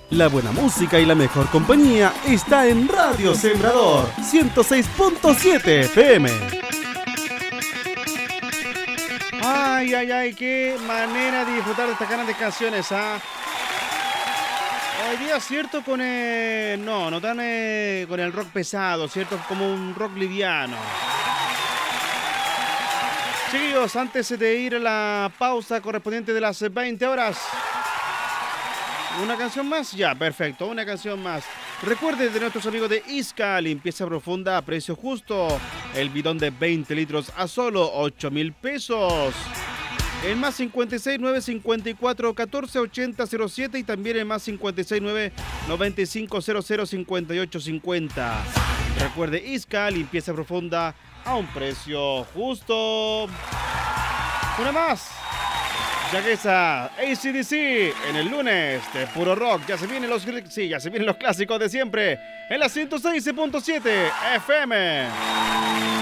La buena música y la mejor compañía está en Radio Sembrador 106.7 FM. Ay, ay, ay, qué manera de disfrutar de estas ganas de canciones, ¿ah? Hoy día, ¿cierto? Con el... No tan con el rock pesado, ¿cierto? Como un rock liviano. Chiquillos, antes de ir a la pausa correspondiente de las 20 horas... ¿Una canción más? Ya, perfecto, una canción más. Recuerden de nuestros amigos de Isca, limpieza profunda a precio justo. El bidón de 20 litros a solo 8,000 pesos. El más 56 954 14 80 07 y también el más 56 9 95 00 58 50. Recuerde Isca, limpieza profunda a un precio justo. Una más. Yaguesa, AC/DC en el lunes de puro rock. Ya se vienen los clásicos de siempre en la 106.7 FM.